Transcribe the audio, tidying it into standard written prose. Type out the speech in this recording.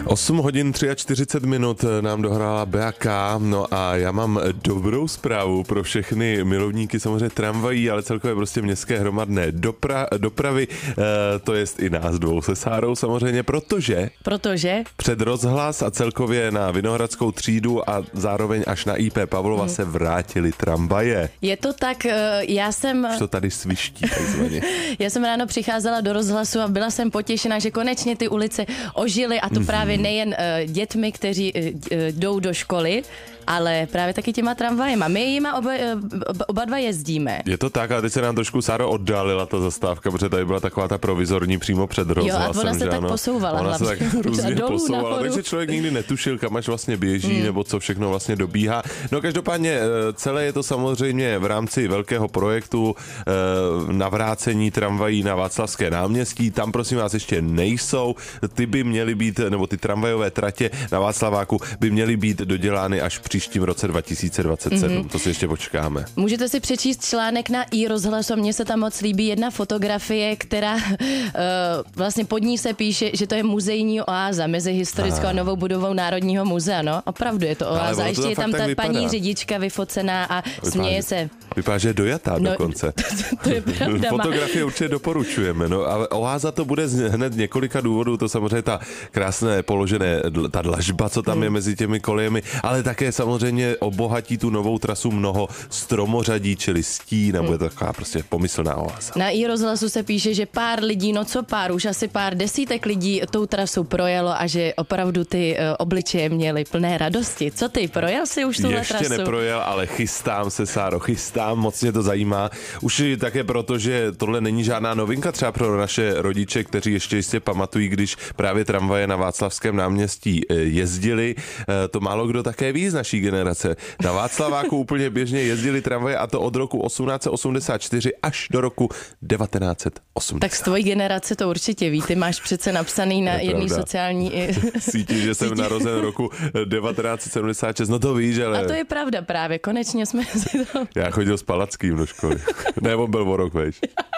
8 hodin 43 minut nám dohrála BAK, no a já mám dobrou zprávu pro všechny milovníky samozřejmě tramvají, ale celkově prostě městské hromadné dopravy, to jest i nás dvou se Sárou samozřejmě, protože před rozhlas a celkově na Vinohradskou třídu a zároveň až na IP Pavlova se vrátily tramvaje. Je to tak, já jsem... Už to tady sviští takzvaně. Já jsem ráno přicházela do rozhlasu a byla jsem potěšená, že konečně ty ulice ožily a to právě nejen dětmi, kteří jdou do školy, ale právě taky těma tramvajema. My jima oba dva jezdíme. Je to tak, a teď se nám trošku, Sáro, oddálila ta zastávka, protože tady byla taková ta provizorní přímo před rozhlasem. Jo, a ona se tak posouvala. Ona se tak různě posouvala, nahoru. Takže člověk nikdy netušil, kam až vlastně běží, nebo co všechno vlastně dobíhá. No každopádně celé je to samozřejmě v rámci velkého projektu navrácení tramvají na Václavské náměstí. Tam prosím vás ještě nejsou. Ty by měly být, nebo ty tramvajové tratě na Václaváku by měly být dodělány až v příštím roce 2027. To si ještě počkáme. Můžete si přečíst článek na iRozhlasu, mně se tam moc líbí jedna fotografie, která vlastně pod ní se píše, že to je muzejní oáza mezi historickou a novou budovou Národního muzea. No, opravdu je to oáza. Ještě je tam ta paní řidička vyfocená a směje se. Vypadá, že je dojatá dokonce. To je pravda. Fotografie určitě doporučujeme. No a oáza to bude hned několika důvodů. To samozřejmě ta krásné položené, ta dlažba, co tam je mezi těmi kolejemi, ale také samozřejmě obohatí tu novou trasu mnoho stromořadí, čili stín, a bude to taková prostě pomyslná oáza. Na iRozhlasu se píše, že pár lidí, už asi pár desítek lidí tou trasou projelo a že opravdu ty obličeje měly plné radosti. Co ty, projel jsi už tuhle trasu? Ještě neprojel, ale chystám se, Sáro, moc mě to zajímá. Už také proto, že tohle není žádná novinka třeba pro naše rodiče, kteří ještě jistě pamatují, když právě tramvaje na Václavském náměstí jezdili. To málo kdo také ví z naší generace. Na Václaváku úplně běžně jezdili tramvaje, a to od roku 1884 až do roku 1980. Tak z tvojí generace to určitě ví. Ty máš přece napsaný na jedné sociální síti, že jsem narozen roku 1976. No to víš, ale... A to je pravda právě. Konečně jsme si to... Já chodil s Palackým do školy. Ne, on byl o rok, vejš.